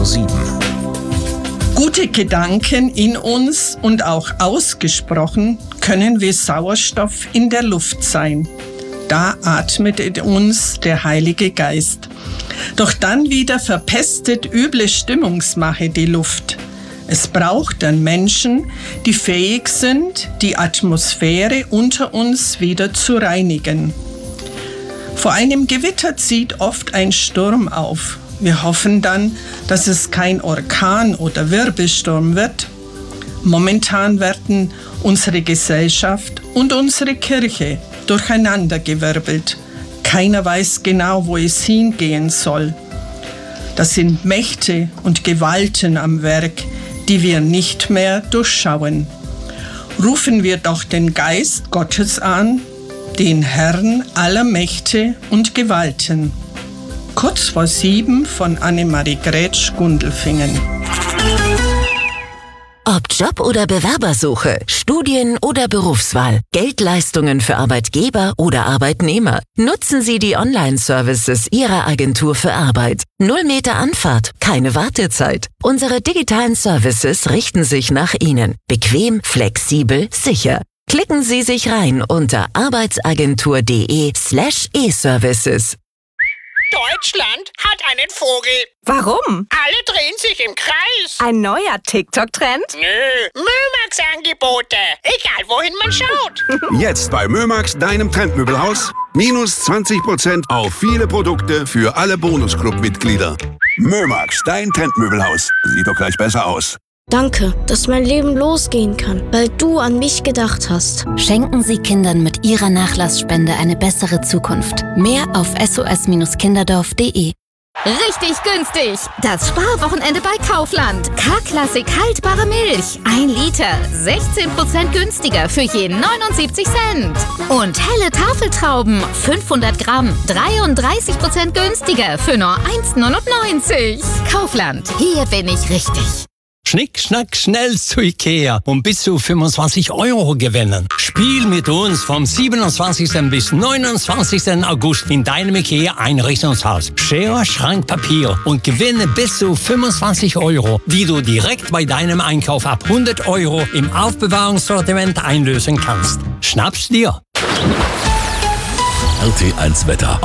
7. Gute Gedanken in uns und auch ausgesprochen können wie Sauerstoff in der Luft sein. Da atmet in uns der Heilige Geist. Doch dann wieder verpestet üble Stimmungsmache die Luft. Es braucht dann Menschen, die fähig sind, die Atmosphäre unter uns wieder zu reinigen. Vor einem Gewitter zieht oft ein Sturm auf. Wir hoffen dann, dass es kein Orkan oder Wirbelsturm wird. Momentan werden unsere Gesellschaft und unsere Kirche durcheinandergewirbelt. Keiner weiß genau, wo es hingehen soll. Das sind Mächte und Gewalten am Werk, die wir nicht mehr durchschauen. Rufen wir doch den Geist Gottes an, den Herrn aller Mächte und Gewalten. Kurz vor 7 von Annemarie Grätsch, Gundelfingen. Ob Job oder Bewerbersuche, Studien oder Berufswahl, Geldleistungen für Arbeitgeber oder Arbeitnehmer. Nutzen Sie die Online-Services Ihrer Agentur für Arbeit. 0 Meter Anfahrt, keine Wartezeit. Unsere digitalen Services richten sich nach Ihnen. Bequem, flexibel, sicher. Klicken Sie sich rein unter arbeitsagentur.de/e-Services. Deutschland hat einen Vogel. Warum? Alle drehen sich im Kreis. Ein neuer TikTok-Trend? Nö, Mömax-Angebote. Egal, wohin man schaut. Jetzt bei Mömax, deinem Trendmöbelhaus. Minus 20% auf viele Produkte für alle Bonusclub-Mitglieder. Mömax, dein Trendmöbelhaus. Sieht doch gleich besser aus. Danke, dass mein Leben losgehen kann, weil du an mich gedacht hast. Schenken Sie Kindern mit Ihrer Nachlassspende eine bessere Zukunft. Mehr auf sos-kinderdorf.de. Richtig günstig! Das Sparwochenende bei Kaufland. K-Klassik haltbare Milch. 1 Liter. 16% günstiger für je 79 Cent. Und helle Tafeltrauben. 500 Gramm. 33% günstiger für nur 1,99. Kaufland. Hier bin ich richtig. Schnick, schnack, schnell zu Ikea und bis zu 25 € gewinnen. Spiel mit uns vom 27. bis 29. August in deinem Ikea-Einrichtungshaus. Schere, Schrank, Papier und gewinne bis zu 25 €, die du direkt bei deinem Einkauf ab 100 € im Aufbewahrungssortiment einlösen kannst. Schnapp's dir! RT1 Wetter.